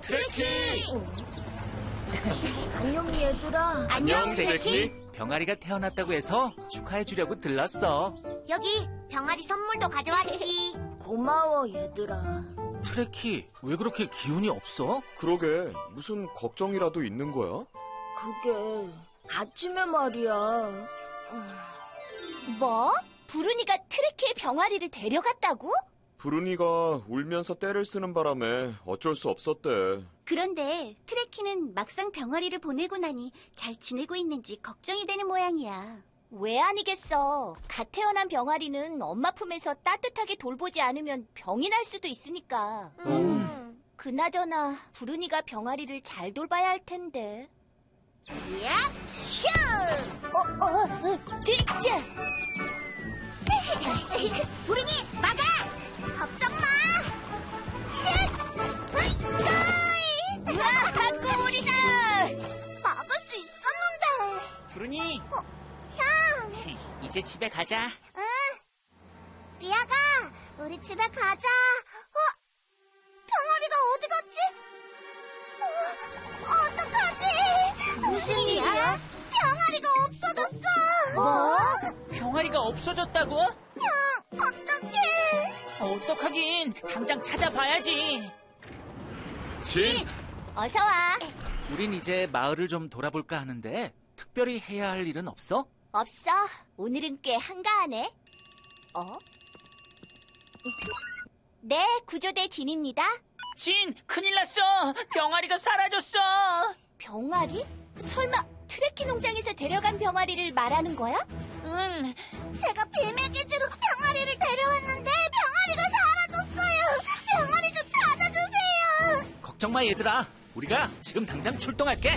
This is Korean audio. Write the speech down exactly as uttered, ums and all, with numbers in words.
트레키! 안녕, 얘들아. 안녕, 트레키. 병아리가 태어났다고 해서 축하해주려고 들렀어. 여기 병아리 선물도 가져왔지. 고마워, 얘들아. 트레키, 왜 그렇게 기운이 없어? 그러게, 무슨 걱정이라도 있는 거야? 그게 아침에 말이야. 뭐? 부르니가 트레키의 병아리를 데려갔다고? 부르니가 울면서 떼를 쓰는 바람에 어쩔 수 없었대. 그런데 트레키는 막상 병아리를 보내고 나니 잘 지내고 있는지 걱정이 되는 모양이야. 왜 아니겠어. 갓 태어난 병아리는 엄마 품에서 따뜻하게 돌보지 않으면 병이 날 수도 있으니까. 음. 그나저나 부르니가 병아리를 잘 돌봐야 할 텐데. 야! 슈! 어, 어, 어, 드자! 부르니, 막아! 걱정 마! 슛! 으이구! 우와, 꼬리다! 막을 수 있었는데. 부르니, 어, 형! 이제 집에 가자. 응. 리아가, 우리 집에 가자. 어? 병아리가 어디 갔지? 어, 어떡하지? 무슨 일이야? 병아리가 없어졌어. 뭐? 병아리가 없어졌다고? 형, 어떡해? 어떡하긴, 당장 찾아봐야지. 진! 어서 와. 우린 이제 마을을 좀 돌아볼까 하는데 특별히 해야 할 일은 없어? 없어. 오늘은 꽤 한가하네. 어? 네, 구조대 진입니다. 진, 큰일 났어. 병아리가 사라졌어. 병아리? 설마 트레키 농장에서 데려간 병아리를 말하는 거야? 응, 제가 빌메기지로 병아리를 데려왔는데 병아리가 사라졌어요. 병아리 좀 찾아주세요. 걱정 마, 얘들아. 우리가 지금 당장 출동할게.